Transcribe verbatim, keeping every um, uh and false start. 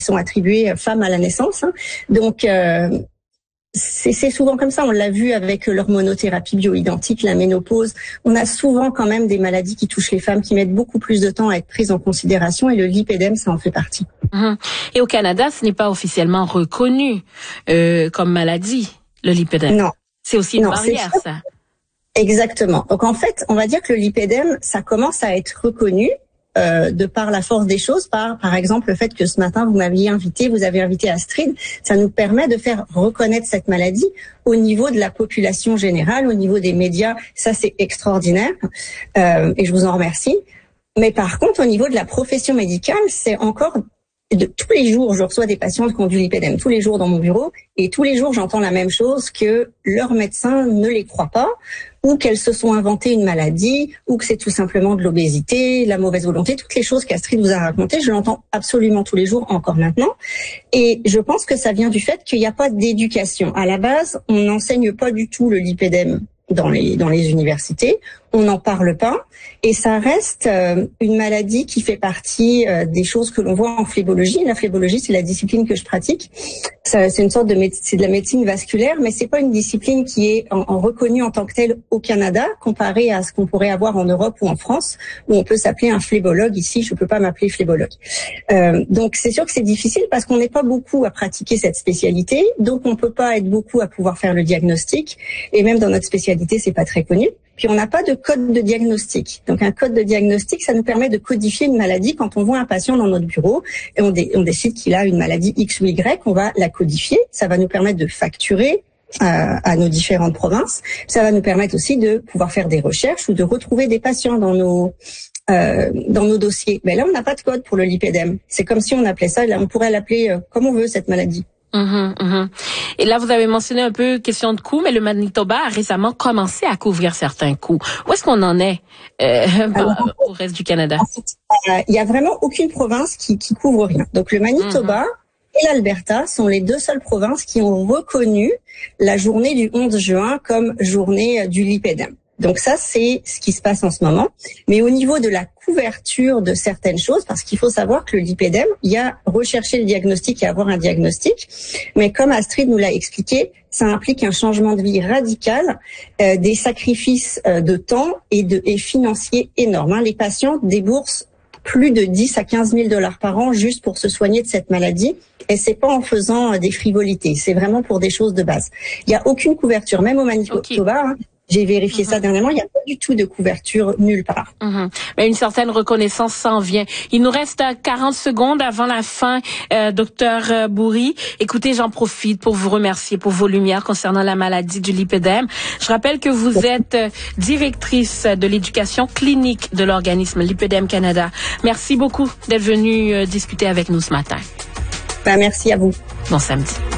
sont attribuées femmes à la naissance. Hein. Donc, euh, c'est, c'est souvent comme ça. On l'a vu avec l'hormonothérapie bioidentique, la ménopause. On a souvent quand même des maladies qui touchent les femmes, qui mettent beaucoup plus de temps à être prises en considération, et le lipédème, ça en fait partie. Mmh. Et au Canada, ce n'est pas officiellement reconnu euh, comme maladie, le lipédème. Non. C'est aussi une non, barrière, ça. Exactement. Donc en fait, on va dire que le lipédème, ça commence à être reconnu euh, de par la force des choses, par par exemple le fait que ce matin vous m'aviez invité, vous avez invité Astrid. Ça nous permet de faire reconnaître cette maladie au niveau de la population générale, au niveau des médias. Ça, c'est extraordinaire euh, et je vous en remercie. Mais par contre, au niveau de la profession médicale, c'est encore de tous les jours, je reçois des patientes qui ont du lipédème tous les jours dans mon bureau, et tous les jours j'entends la même chose, que leur médecin ne les croit pas, ou qu'elles se sont inventées une maladie, ou que c'est tout simplement de l'obésité, la mauvaise volonté, toutes les choses qu'Astrid vous a racontées, je l'entends absolument tous les jours, encore maintenant. Et je pense que ça vient du fait qu'il n'y a pas d'éducation. À la base, on n'enseigne pas du tout le lipédème dans les dans les universités, on n'en parle pas, et ça reste euh, une maladie qui fait partie euh, des choses que l'on voit en phlébologie. La phlébologie, c'est la discipline que je pratique. Ça, c'est une sorte de méde- c'est de la médecine vasculaire, mais c'est pas une discipline qui est en, en reconnue en tant que telle au Canada, comparé à ce qu'on pourrait avoir en Europe ou en France, où on peut s'appeler un phlébologue. Ici, je peux pas m'appeler phlébologue. Euh, donc c'est sûr que c'est difficile parce qu'on n'est pas beaucoup à pratiquer cette spécialité, donc on peut pas être beaucoup à pouvoir faire le diagnostic, et même dans notre spécialité, c'est pas très connu. Puis on n'a pas de code de diagnostic. Donc un code de diagnostic, ça nous permet de codifier une maladie. Quand on voit un patient dans notre bureau et on, dé- on décide qu'il a une maladie X ou Y, on va la codifier. Ça va nous permettre de facturer à, à nos différentes provinces. Ça va nous permettre aussi de pouvoir faire des recherches ou de retrouver des patients dans nos euh, dans nos dossiers. Mais là, on n'a pas de code pour le lipédème. C'est comme si on appelait ça, là, on pourrait l'appeler euh, comme on veut, cette maladie. Mmh, mmh. Et là, vous avez mentionné un peu question de coûts, mais le Manitoba a récemment commencé à couvrir certains coûts. Où est-ce qu'on en est euh, Alors, au reste du Canada? En fait, il y a vraiment aucune province qui, qui couvre rien. Donc le Manitoba mmh. et l'Alberta sont les deux seules provinces qui ont reconnu la journée du onze juin comme journée du lipédème. Donc ça, c'est ce qui se passe en ce moment. Mais au niveau de la couverture de certaines choses, parce qu'il faut savoir que le lipédème, il y a rechercher le diagnostic et avoir un diagnostic. Mais comme Astrid nous l'a expliqué, ça implique un changement de vie radical, euh, des sacrifices euh, de temps et, de, et financiers énormes. Hein. Les patients déboursent plus de dix à quinze mille dollars par an juste pour se soigner de cette maladie. Et c'est pas en faisant euh, des frivolités. C'est vraiment pour des choses de base. Il y a aucune couverture, même au Manitoba. Okay. Hein. J'ai vérifié mm-hmm. ça dernièrement, il n'y a pas du tout de couverture nulle part. Mm-hmm. Mais une certaine reconnaissance s'en vient. Il nous reste quarante secondes avant la fin, euh, docteur Bourry. Écoutez, j'en profite pour vous remercier pour vos lumières concernant la maladie du lipédème. Je rappelle que vous êtes directrice de l'éducation clinique de l'organisme Lipédème Canada. Merci beaucoup d'être venue euh, discuter avec nous ce matin. Ben, merci à vous. Bon samedi.